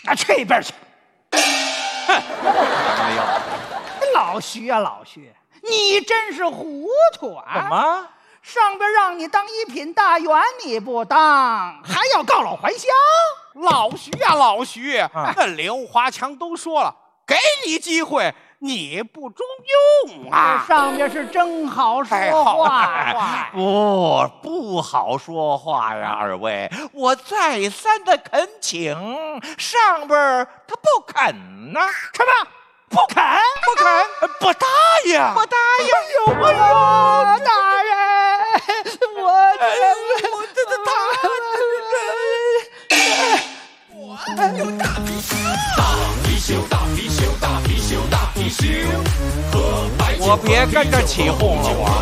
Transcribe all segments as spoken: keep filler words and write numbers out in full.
啊，去一边去！ 哼，没有。 老徐啊，老徐，你真是糊涂啊！ 怎么？ 上边让你当一品大员你不当，还要告老还乡？ 老徐呀、啊，老徐，啊、那刘华强都说了，给你机会。你不中用啊！ 上边是真好说话， 不不好说话呀，二位，我再三的恳请，上边他不肯呐、啊。 什么？不肯？ 不肯？不答应？ 不答应？哎呦哎呦，大人，我我这这他，我有大貔貅，大貔貅，大貔貅，大貔貅，大貔貅。 我别跟着起哄了，我。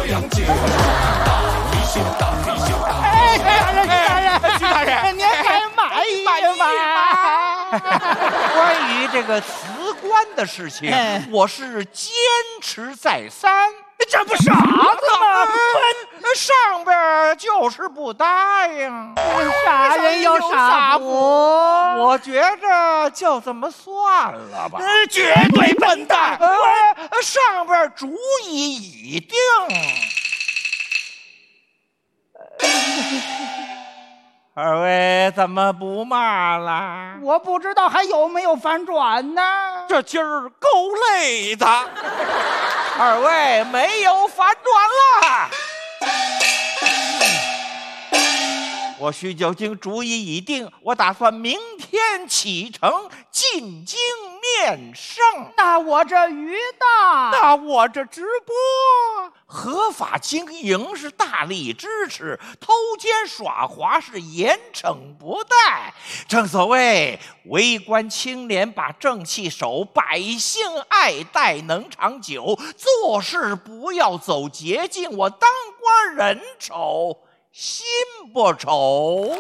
哎，大人，大人， 徐大人， 您还满意吗？ 关于这个辞官的事情， 哎、 我是坚持再三。 这不傻子吗？ 上边就是不答应。 傻人有傻福， 我觉着就这么算了吧。 绝对笨蛋！ 呃，上边主意已定。二位怎么不骂了？ 我不知道还有没有反转呢。 这今儿够累的。 二位没有反转了。我徐九经主意已定，我打算明天启程进京面圣。 那我这于大， 那我这直播。 合法经营是大力支持，偷奸耍滑是严惩不贷。正所谓为官清廉把正气守，百姓爱戴能长久。做事不要走捷径，我当官人丑心不丑。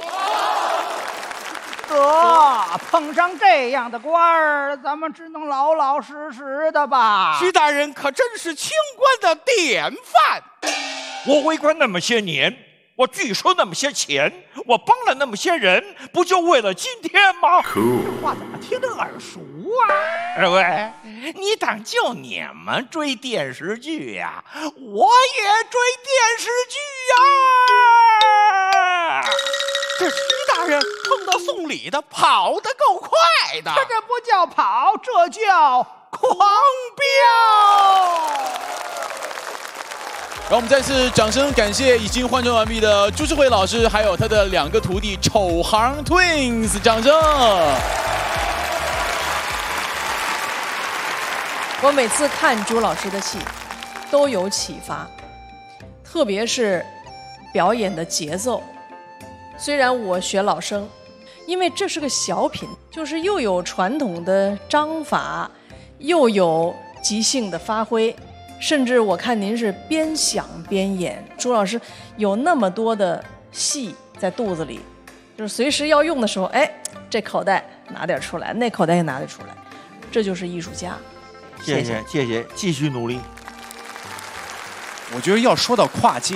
得碰上这样的官儿，咱们只能老老实实的吧。 徐大人可真是清官的典范。 我为官那么些年，我据说那么些钱，我帮了那么些人，不就为了今天吗？ 这话怎么听着耳熟啊？ 二位，你当就你们追电视剧呀、啊？我也追电视剧呀、啊！ 这徐大人碰到送礼的，跑得够快的。 这这不叫跑，这叫狂飙。 让我们再次掌声感谢已经换装完毕的朱智慧老师，还有他的两个徒弟丑行 Twins， 掌声！ 我每次看朱老师的戏，都有启发，特别是表演的节奏。虽然我学老生，因为这是个小品，就是又有传统的章法，又有即兴的发挥。甚至我看您是边想边演，朱老师有那么多的戏在肚子里，就是随时要用的时候，哎，这口袋拿点出来，那口袋也拿得出来，这就是艺术家。 谢谢谢谢，继续努力。 我觉得要说到跨界。